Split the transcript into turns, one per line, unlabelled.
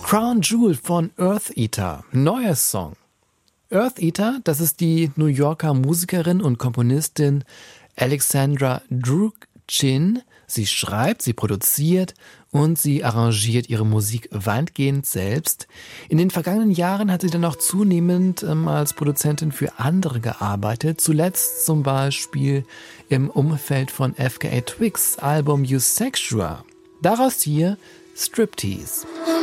Crown Jewel von Eartheater, neuer Song. Eartheater, das ist die New Yorker Musikerin und Komponistin Alexandra Drukgyin. Sie schreibt, sie produziert und sie arrangiert ihre Musik weitgehend selbst. In den vergangenen Jahren hat sie dann auch zunehmend als Produzentin für andere gearbeitet. Zuletzt zum Beispiel im Umfeld von FKA Twigs Album You Sexual. Daraus hier Striptease.